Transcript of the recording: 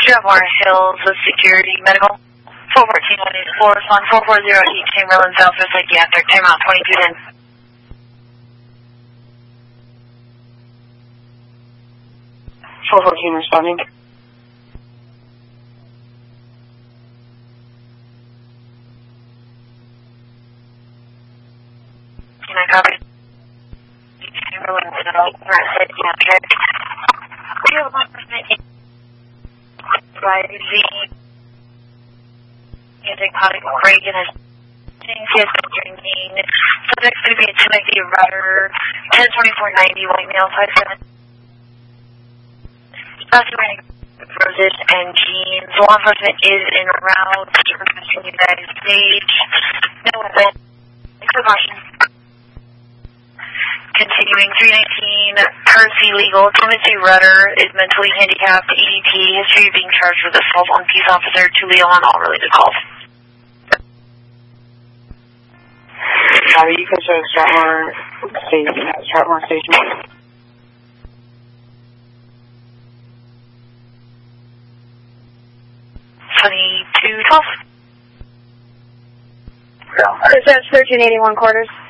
Drumore Hills with security medical. 414-184, respond 440 East Chamberlain, Southwest Psychiatric, timeout 2210. Responding. Can I copy? Chamberlain, Psychiatric. We have 1% by the psychotic break in his he has been drinking. Subject's going to be a Timothy Rudder, 102490, white male, 5'7". Specially wearing roses and jeans. Law enforcement is en route to requesting the United States. No weapon. Precaution. Continuing 319, Percy Legal. Timothy Rudder is mentally handicapped, EDT, history of being charged with assault on peace officer, to Leon on all related calls. You can show Stratmore Station. 2212. That's 1381 quarters.